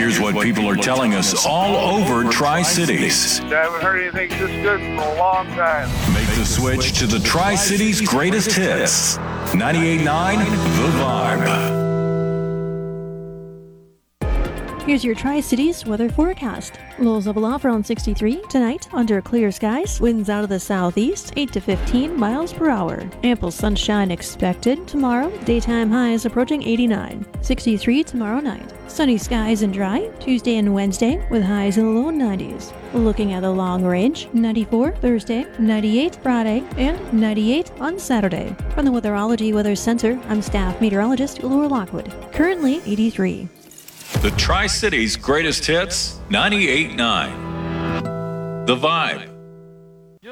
Here's what people are telling us all over Tri-Cities. I haven't heard anything this good for a long time. Make the switch to the Tri-Cities greatest hits. 98.9 The Vibe. Here's your Tri-Cities weather forecast. Lows level off around 63 tonight under clear skies. Winds out of the southeast 8 to 15 miles per hour. Ample sunshine expected tomorrow. Daytime highs approaching 89. 63 tomorrow night. Sunny skies and dry Tuesday and Wednesday with highs in the low 90s. Looking at the long range, 94 Thursday, 98 Friday, and 98 on Saturday. From the Weatherology Weather Center, I'm staff meteorologist Laura Lockwood. Currently 83. The Tri-Cities greatest hits, 98.9 The Vibe.